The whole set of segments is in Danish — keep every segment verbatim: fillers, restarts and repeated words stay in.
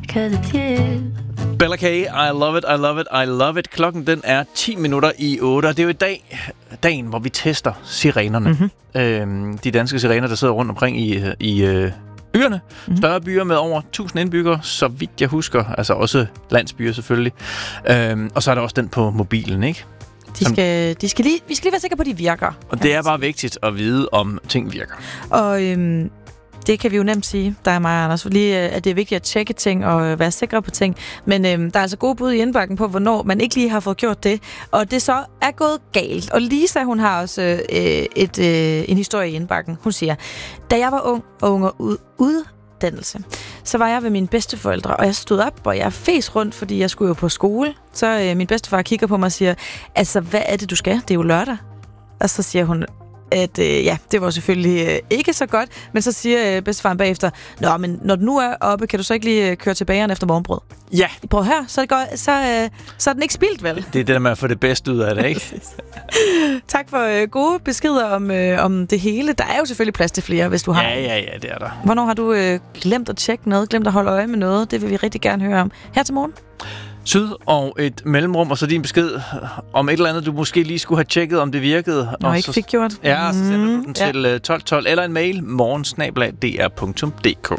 'cause it's you. Bella K, I love it, I love it, I love it. Klokken den er ti minutter i otte, og det er jo i dag, dagen, hvor vi tester sirenerne. Mm-hmm. Øhm, de danske sirener, der sidder rundt omkring i, i øh, øerne. Mm-hmm. Større byer med over tusind indbyggere, så vidt jeg husker. Altså også landsbyer selvfølgelig. Øhm, og så er der også den på mobilen, ikke? De skal, de skal lige, vi skal lige være sikre på, at de virker. Og det er bare vigtigt at vide, om ting virker. Og øhm, det kan vi jo nemt sige, der er mig og Anders, lige, at det er vigtigt at tjekke ting og være sikre på ting. Men øhm, der er altså gode bud i indbakken på, hvornår man ikke lige har fået gjort det. Og det så er gået galt. Og Lisa, hun har også øh, et, øh, en historie i indbakken. Hun siger, da jeg var ung og ung ud, uddannelse, så var jeg ved mine bedsteforældre, og jeg stod op, og jeg fes rundt, fordi jeg skulle jo på skole. Så øh, min bedstefar kigger på mig og siger, altså, hvad er det, du skal? Det er jo lørdag. Og så siger hun, at øh, ja, det var selvfølgelig øh, ikke så godt, men så siger øh, bedstefaren bagefter, nå, men når du nu er oppe, kan du så ikke lige øh, køre til bageren efter morgenbrød? Ja. Prøv her, så, det går, så, øh, så er den ikke spildt, vel? Det er det der med at få det bedste ud af det, ikke? Tak for øh, gode beskeder om, øh, om det hele. Der er jo selvfølgelig plads til flere, hvis du har. Ja, ja, ja, det er der. Hvornår har du øh, glemt at tjekke noget, glemt at holde øje med noget? Det vil vi rigtig gerne høre om. Her til morgen. Syd og et mellemrum, og så din besked om et eller andet, du måske lige skulle have tjekket, om det virkede. Nå, og ikke så, fik gjort. Ja, så sender du den Mm, til ja. tolv tolv, eller en mail, morgen snabel-a d r punktum d k.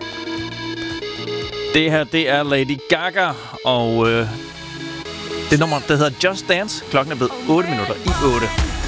Det her, det er Lady Gaga, og øh, det nummer, der hedder Just Dance. Klokken er blevet otte minutter i otte.